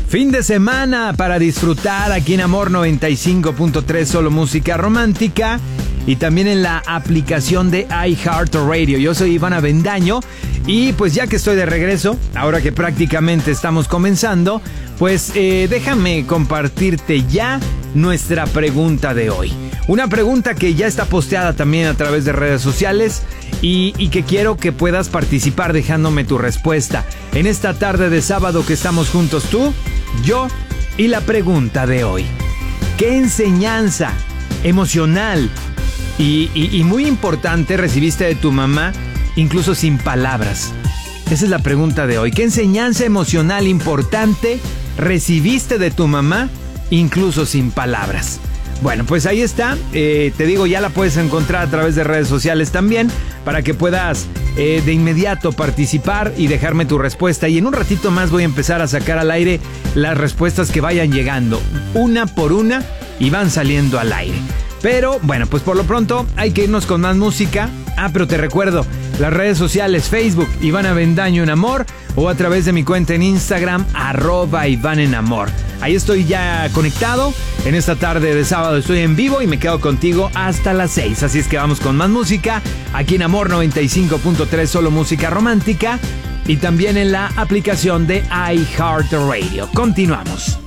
Fin de semana para disfrutar aquí en Amor 95.3, solo música romántica. Y también en la aplicación de iHeartRadio. Yo soy Iván Avendaño. Y pues ya que estoy de regreso, ahora que prácticamente estamos comenzando, pues déjame compartirte ya nuestra pregunta de hoy. Una pregunta que ya está posteada también a través de redes sociales y que quiero que puedas participar dejándome tu respuesta. En esta tarde de sábado que estamos juntos tú, yo y la pregunta de hoy. ¿Qué enseñanza emocional y muy importante recibiste de tu mamá, incluso sin palabras? Esa es la pregunta de hoy. ¿Qué enseñanza emocional importante recibiste de tu mamá, incluso sin palabras? Bueno, pues ahí está. Te digo, ya la puedes encontrar a través de redes sociales también, para que puedas de inmediato participar y dejarme tu respuesta. Y en un ratito más voy a empezar a sacar al aire las respuestas que vayan llegando, una por una, y van saliendo al aire. Pero bueno, pues por lo pronto hay que irnos con más música. Pero te recuerdo, las redes sociales, Facebook, Iván Avendaño en Amor, o a través de mi cuenta en Instagram, @Iván en Amor. Ahí estoy ya conectado. En esta tarde de sábado estoy en vivo y me quedo contigo hasta las 6. Así es que vamos con más música aquí en Amor 95.3, solo música romántica. Y también en la aplicación de iHeartRadio. Continuamos.